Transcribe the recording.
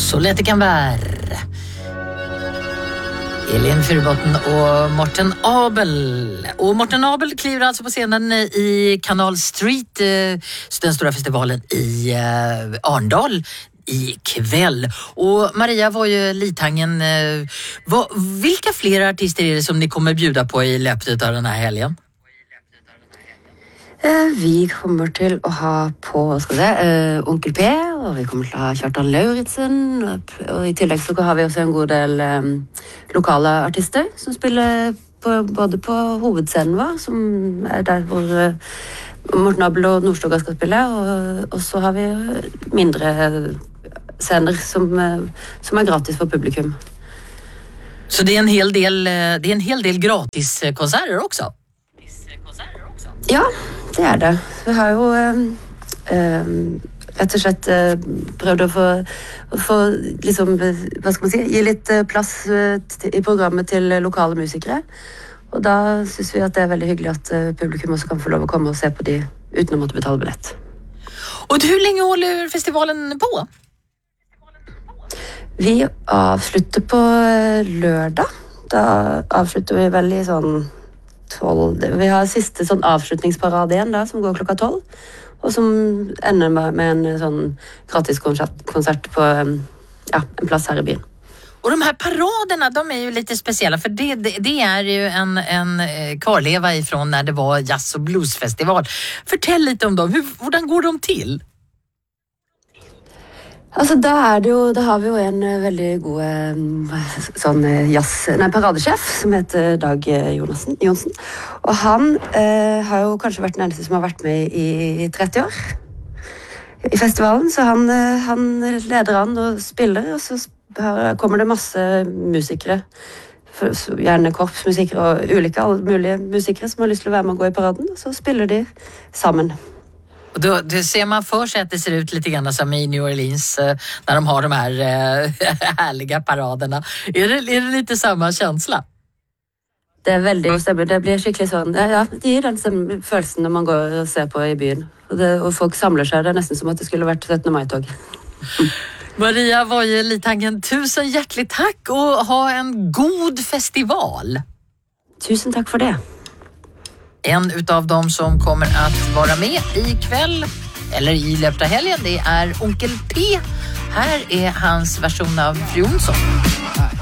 Så lätt det kan vara. Elin Furbotten och Morten Abel. Och Morten Abel kliver alltså på scenen i Canal Street, den stora festivalen i Arndal ikväll. Och Maria var ju Litangen. Vilka fler artister är det som ni kommer bjuda på i löpet av den här helgen? Vi kommer til å ha på Onkel P, og vi kommer til å ha Kjartan Lauritzen, og i tillegg så har vi også en god del lokale artister som spiller både på hovedscenen vår, som der hvor Morten Abel og Nordstoga skal spille, og så har vi mindre scener som gratis for publikum. Så det är en hel del gratiskonserter också? Ja, det er det. Vi har jo rett og slett prøvd å få liksom, hva skal man si, gi litt plass i programmet til lokale musikere. Og da synes vi at det er veldig hyggelig at publikum også kan få lov å komme og se på de uten å måtte betale billett. Och hur länge håller festivalen på? Vi avslutter på lørdag. Da avslutter vi veldig sånn 12. Vi har siste sånn avslutningsparade igjen da, som går klokka 12, og som ender med en sånn gratis konsert på en plass här i byn. Och de här paraderna, de är ju lite speciella, för det är ju en kvarleva ifrån när det var jazz- och bluesfestival. Fortell lite om dem. Hvordan går de till? Altså, da har vi jo en veldig god sånn paradesjef som heter Dag Jonsen. Og han har jo kanskje vært den eneste som har vært med i 30 år i festivalen, så han leder an og spiller, og så kommer det masse musikere, gjerne korpsmusikere og ulike alle mulige musikere som har lyst til å være med og gå i paraden, og så spiller de sammen. Och då ser man för sig att det ser ut lite grann som i New Orleans när de har de här härliga paraderna. Är det lite samma känsla? Det är väldigt stämmer. Det blir skickligt sån. Ja, det är den følelsen när man går och ser på i byn. Och folk samlar sig. Det är nästan som att det skulle varit 17. maj-tåg. Maria Voje Litangen, tusen hjärtligt tack och ha en god festival. Tusen tack för det. En utav dem som kommer att vara med ikväll, eller i löpta helgen, det är Onkel P. Här är hans version av Fru Jonsson.